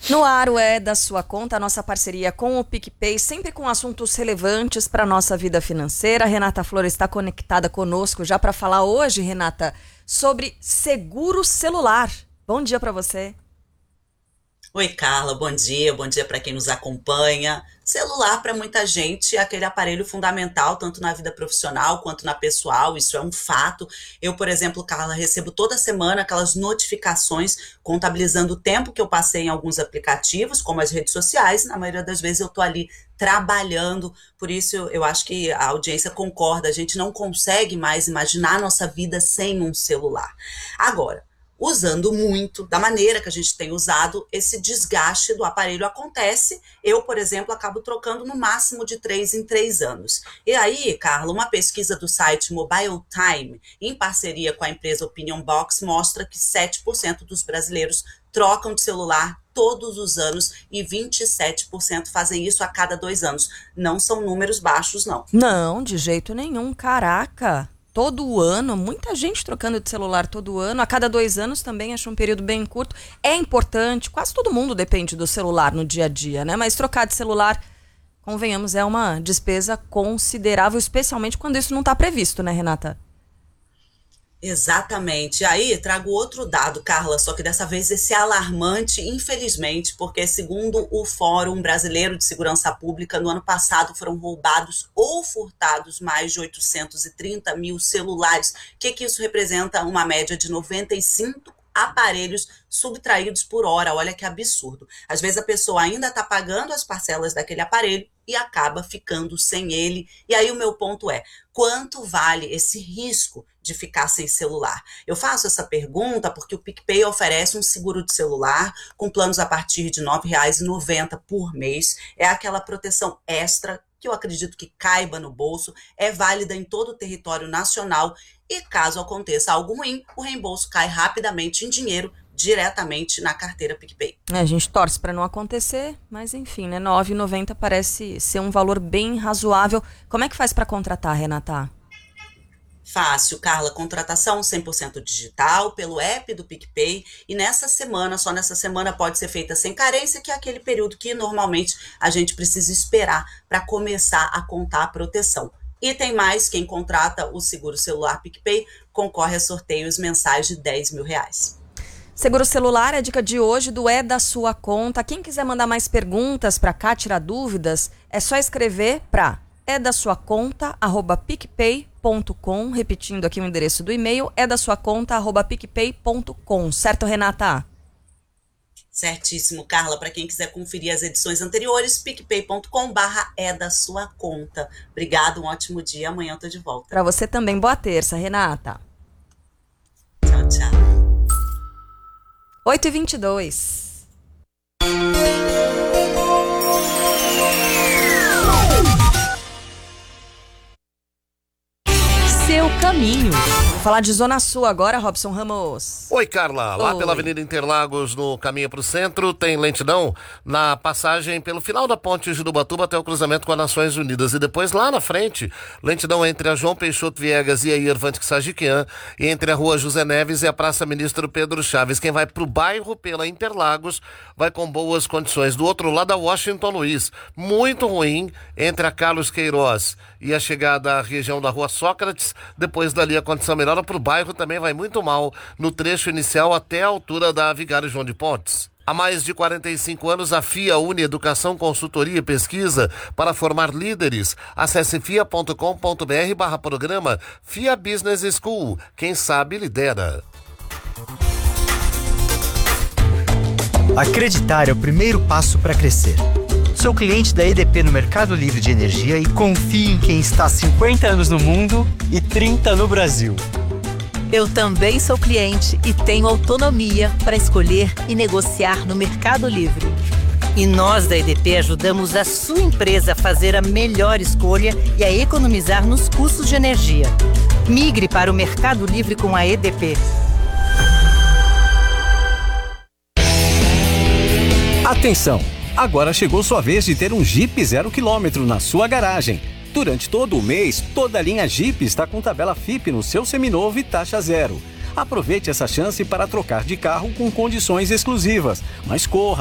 No ar, o É da Sua Conta, a nossa parceria com o PicPay, sempre com assuntos relevantes para a nossa vida financeira. Renata Flores está conectada conosco já para falar hoje, Renata, sobre seguro celular. Bom dia para você. Oi, Carla, bom dia para quem nos acompanha. Celular para muita gente é aquele aparelho fundamental, tanto na vida profissional quanto na pessoal, isso é um fato. Eu, por exemplo, Carla, recebo toda semana aquelas notificações contabilizando o tempo que eu passei em alguns aplicativos, como as redes sociais. Na maioria das vezes eu estou ali trabalhando, por isso eu acho que a audiência concorda, a gente não consegue mais imaginar a nossa vida sem um celular. Agora, usando muito, da maneira que a gente tem usado, esse desgaste do aparelho acontece. Eu, por exemplo, acabo trocando no máximo de 3 em 3 anos. E aí, Carla, uma pesquisa do site Mobile Time, em parceria com a empresa Opinion Box, mostra que 7% dos brasileiros trocam de celular todos os anos e 27% fazem isso a cada 2 anos. Não são números baixos, não. Não, de jeito nenhum, caraca. Todo ano, muita gente trocando de celular todo ano, a cada 2 anos também, acho um período bem curto. É importante, quase todo mundo depende do celular no dia a dia, né? Mas trocar de celular, convenhamos, é uma despesa considerável, especialmente quando isso não está previsto, né, Renata? Exatamente. Aí trago outro dado, Carla, só que dessa vez esse é alarmante, infelizmente, porque segundo o Fórum Brasileiro de Segurança Pública, no ano passado foram roubados ou furtados mais de 830 mil celulares. O que isso representa? Uma média de 95 aparelhos subtraídos por hora. Olha que absurdo. Às vezes a pessoa ainda está pagando as parcelas daquele aparelho e acaba ficando sem ele. E aí o meu ponto é, quanto vale esse risco de ficar sem celular? Eu faço essa pergunta porque o PicPay oferece um seguro de celular com planos a partir de R$ 9,90 por mês. É aquela proteção extra que eu acredito que caiba no bolso, é válida em todo o território nacional e caso aconteça algo ruim, o reembolso cai rapidamente em dinheiro diretamente na carteira PicPay. A gente torce para não acontecer, mas enfim, né? R$ 9,90 parece ser um valor bem razoável. Como é que faz para contratar, Renata? Fácil, Carla, contratação 100% digital pelo app do PicPay e nessa semana, só nessa semana pode ser feita sem carência, que é aquele período que normalmente a gente precisa esperar para começar a contar a proteção. E tem mais, quem contrata o seguro celular PicPay concorre a sorteios mensais de R$ 10.000. Seguro celular é a dica de hoje do É da Sua Conta. Quem quiser mandar mais perguntas para cá, tirar dúvidas, é só escrever para edasuaconta@picpay.com, repetindo aqui o endereço do e-mail, edasuaconta@picpay.com, certo, Renata? Certíssimo, Carla. Para quem quiser conferir as edições anteriores, picpay.com/edasuaconta. Obrigado, um ótimo dia. Amanhã eu tô de volta. Para você também, boa terça, Renata. Tchau, tchau. 8h22. Seu caminho. Vou falar de Zona Sul agora, Robson Ramos. Oi, Carla. Lá Oi. pela Avenida Interlagos, no caminho para o centro, tem lentidão na passagem pelo final da ponte de Ubatuba até o cruzamento com as Nações Unidas. E depois, lá na frente, lentidão entre a João Peixoto Viegas e a Irvante Sagiquian, e entre a Rua José Neves e a Praça Ministro Pedro Chaves. Quem vai para o bairro pela Interlagos vai com boas condições. Do outro lado, a Washington Luiz. Muito ruim entre a Carlos Queiroz e a chegada à região da Rua Sócrates. Depois dali a condição melhora para o bairro, também vai muito mal no trecho inicial até a altura da Vigário João de Pontes. Há mais de 45 anos, a FIA une Educação, Consultoria e Pesquisa para formar líderes. Acesse fia.com.br/programa FIA Business School. Quem sabe lidera. Acreditar é o primeiro passo para crescer. Sou cliente da EDP no Mercado Livre de Energia e confio em quem está há 50 anos no mundo e 30 no Brasil. Eu também sou cliente e tenho autonomia para escolher e negociar no Mercado Livre. E nós da EDP ajudamos a sua empresa a fazer a melhor escolha e a economizar nos custos de energia. Migre para o Mercado Livre com a EDP. Atenção! Agora chegou sua vez de ter um Jeep 0 km na sua garagem. Durante todo o mês, toda a linha Jeep está com tabela FIP no seu seminovo e taxa zero. Aproveite essa chance para trocar de carro com condições exclusivas. Mas corra!